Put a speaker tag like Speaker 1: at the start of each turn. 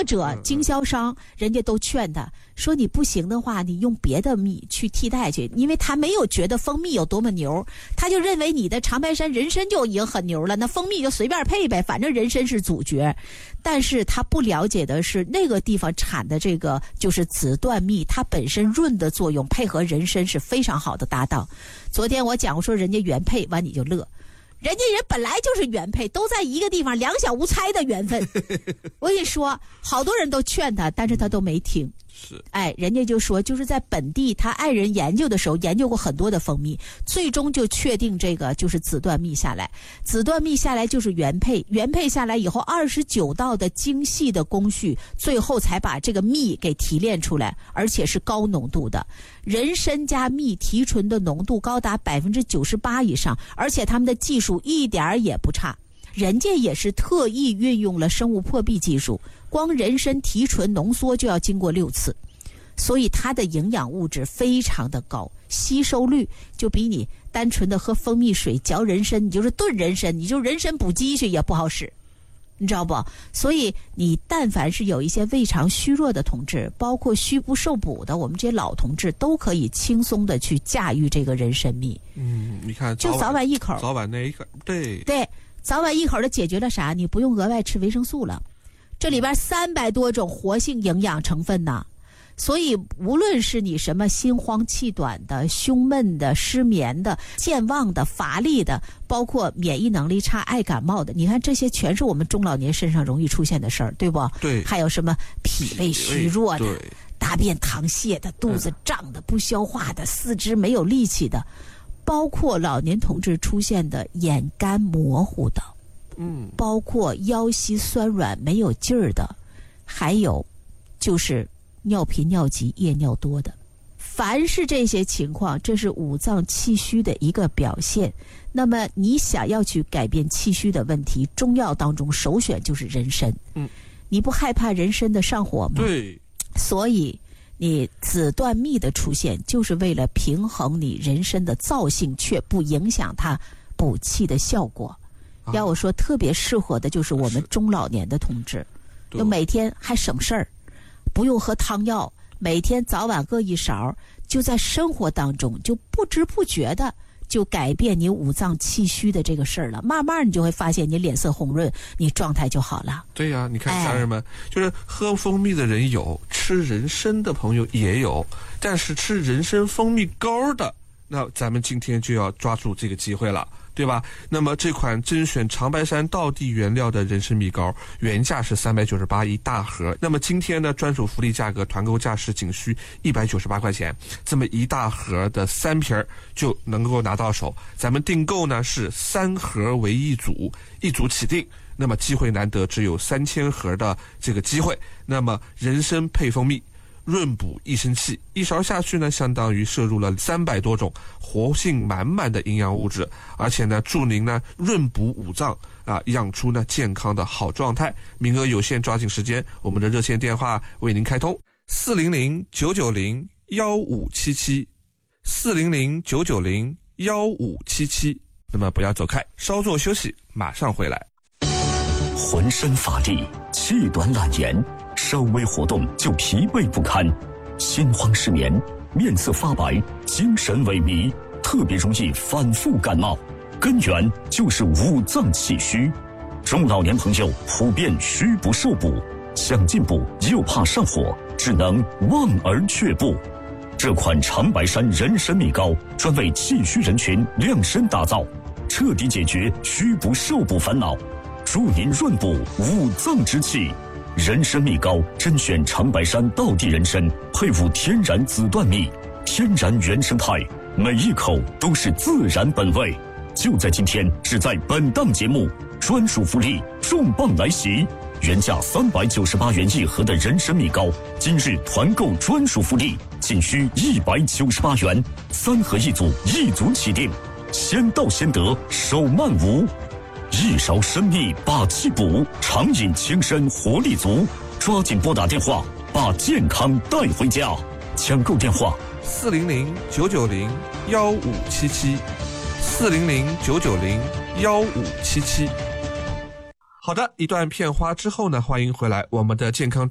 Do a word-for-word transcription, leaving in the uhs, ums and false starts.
Speaker 1: 或者经销商人家都劝他说，你不行的话你用别的蜜去替代去，因为他没有觉得蜂蜜有多么牛，他就认为你的长白山人参就已经很牛了，那蜂蜜就随便配呗，反正人参是主角。但是他不了解的是那个地方产的这个就是紫椴蜜，它本身润的作用配合人参是非常好的搭档。昨天我讲说人家原配完你就乐，人家人本来就是原配，都在一个地方，两小无猜的缘分。我跟你说，好多人都劝他，但是他都没听。
Speaker 2: 是，
Speaker 1: 哎，人家就说，就是在本地他爱人研究的时候，研究过很多的蜂蜜，最终就确定这个就是紫椴蜜下来。紫椴蜜下来就是原配，原配下来以后，二十九道的精细的工序，最后才把这个蜜给提炼出来，而且是高浓度的。人参加蜜提纯的浓度高达百分之九十八以上，而且他们的技术一点也不差。人家也是特意运用了生物破壁技术，光人参提纯浓缩就要经过六次，所以它的营养物质非常的高，吸收率就比你单纯的喝蜂蜜水嚼人参，你就是炖人参，你就人参补鸡去也不好使，你知道不？所以你但凡是有一些胃肠虚弱的同志，包括虚不受补的，我们这些老同志都可以轻松的去驾驭这个人参蜜。
Speaker 2: 嗯，你看
Speaker 1: 就早晚一口，
Speaker 2: 早晚那一口，对
Speaker 1: 对。早晚一口的解决了啥？你不用额外吃维生素了，这里边三百多种活性营养成分呢，所以无论是你什么心慌气短的、胸闷的、失眠的、健忘的、乏力的，包括免疫能力差、爱感冒的，你看这些全是我们中老年身上容易出现的事儿，对不？
Speaker 2: 对。
Speaker 1: 还有什么脾胃虚弱的、
Speaker 2: 对
Speaker 1: 大便溏泻的、肚子胀的、不消化的、四肢没有力气的。包括老年同志出现的眼干模糊的，
Speaker 2: 嗯，
Speaker 1: 包括腰膝酸软没有劲儿的，还有就是尿频尿急夜尿多的。凡是这些情况，这是五脏气虚的一个表现。那么你想要去改变气虚的问题，中药当中首选就是人参。
Speaker 2: 嗯，
Speaker 1: 你不害怕人参的上火吗？
Speaker 2: 对，
Speaker 1: 所以你紫椴蜜的出现就是为了平衡你人参的燥性，却不影响它补气的效果。啊、要我说特别适合的就是我们中老年的同志，就每天还省事儿，不用喝汤药，每天早晚各一勺，就在生活当中就不知不觉的就改变你五脏气虚的这个事儿了，慢慢你就会发现你脸色红润，你状态就好了。
Speaker 2: 对呀、啊，你看家人们、哎，就是喝蜂蜜的人有，吃人参的朋友也有，但是吃人参蜂蜜膏的，那咱们今天就要抓住这个机会了，对吧？那么这款甄选长白山道地原料的人参蜜膏，原价是三百九十八一大盒，那么今天呢专属福利价格，团购价是仅需一百九十八块钱，这么一大盒的三瓶就能够拿到手。咱们订购呢是三盒为一组，一组起订。那么机会难得，只有三千盒的这个机会。那么人参配蜂蜜，润补益生气，一勺下去呢，相当于摄入了三百多种活性满满的营养物质，而且呢，助您呢润补五脏啊，养出呢健康的好状态。名额有限，抓紧时间，我们的热线电话为您开通：四零零九九零幺五七七，四零零九九零幺五七七。那么不要走开，稍作休息，马上回来。
Speaker 3: 浑身乏力，气短懒言，稍微活动就疲惫不堪，心慌失眠，面色发白，精神萎靡，特别容易反复感冒，根源就是五脏气虚。中老年朋友普遍虚不受补，想进补又怕上火，只能望而却步。这款长白山人参蜜膏专为气虚人群量身打造，彻底解决虚不受补烦恼，助您润补五脏之气。人参蜜膏甄选长白山道地人参，配伍天然紫椴蜜，天然原生态，每一口都是自然本味。就在今天，只在本档节目，专属福利重磅来袭！原价三百九十八元一盒的人参蜜膏，今日团购专属福利，仅需一百九十八元，三盒一组，一组起订，先到先得，手慢无。一勺参蜜把气补，常饮轻身活力足，抓紧拨打电话，把健康带回家。抢购电话：
Speaker 2: 四零零九九零幺五七七，四零零九九零幺五七七。好的，一段片花之后呢，欢迎回来，我们的健康